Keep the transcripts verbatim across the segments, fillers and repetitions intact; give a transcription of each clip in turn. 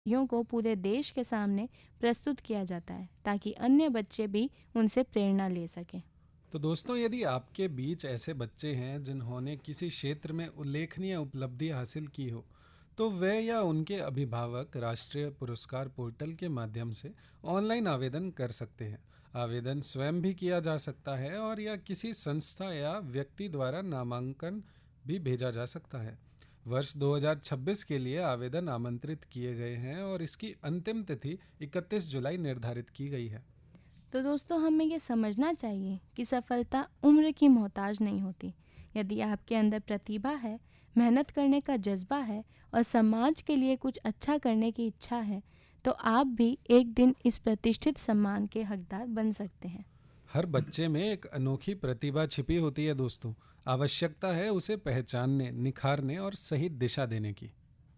उपलब्धियों को पूरे देश के सामने प्रस्तुत किया जाता है ताकि अन्य बच्चे भी उनसे प्रेरणा ले सकें। तो दोस्तों, यदि आपके बीच ऐसे बच्चे हैं जिन्होंने किसी क्षेत्र में उल्लेखनीय उपलब्धि हासिल की हो, तो वे या उनके अभिभावक राष्ट्रीय पुरस्कार पोर्टल के माध्यम से ऑनलाइन आवेदन कर सकते हैं। आवेदन स्वयं भी किया जा सकता है और या किसी संस्था या व्यक्ति द्वारा नामांकन भी भेजा जा सकता है। वर्ष दो हज़ार छब्बीस के लिए आवेदन आमंत्रित किए गए हैं और इसकी अंतिम तिथि इकतीस जुलाई निर्धारित की गई है। तो दोस्तों, हमें ये समझना चाहिए कि सफलता उम्र की मोहताज नहीं होती। यदि आपके अंदर प्रतिभा है, मेहनत करने का जज्बा है और समाज के लिए कुछ अच्छा करने की इच्छा है, तो आप भी एक दिन इस प्रतिष्ठित सम्मान के हकदार बन सकते हैं। हर बच्चे में एक अनोखी प्रतिभा छिपी होती है दोस्तों। आवश्यकता है उसे पहचानने, निखारने और सही दिशा देने की।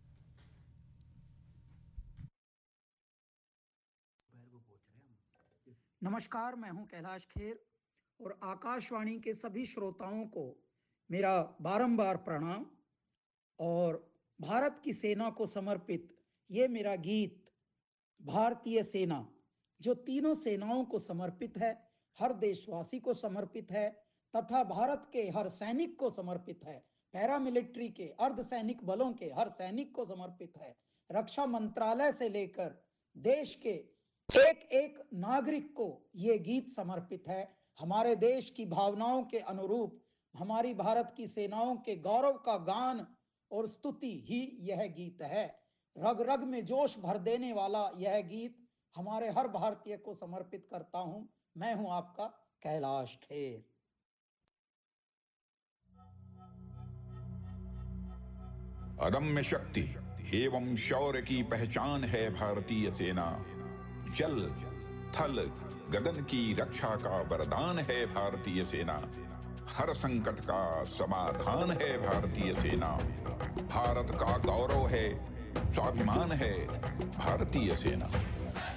नमस्कार, मैं हूं कैलाश खेर और आकाशवाणी के सभी श्रोताओं को मेरा बारंबार प्रणाम। और भारत की सेना को समर्पित ये मेरा गीत भारतीय सेना, जो तीनों सेनाओं को समर्पित है, हर देशवासी को समर्पित है तथा भारत के हर सैनिक को समर्पित है, पैरामिलिट्री के अर्धसैनिक बलों के हर सैनिक को समर्पित है, रक्षा मंत्रालय से लेकर देश के एक एक नागरिक को ये गीत समर्पित है। हमारे देश की भावनाओं के अनुरूप हमारी भारत की सेनाओं के गौरव का गान और स्तुति ही यह गीत है। रग रग में जोश भर देने वाला यह गीत हमारे हर भारतीय को समर्पित करता हूं। मैं हूं आपका कैलाश खेर। अदम्य शक्ति एवं शौर्य की पहचान है भारतीय सेना। जल, थल, गगन की रक्षा का वरदान है भारतीय सेना। हर संकट का समाधान है भारतीय सेना। भारत का गौरव है, स्वाभिमान है भारतीय सेना।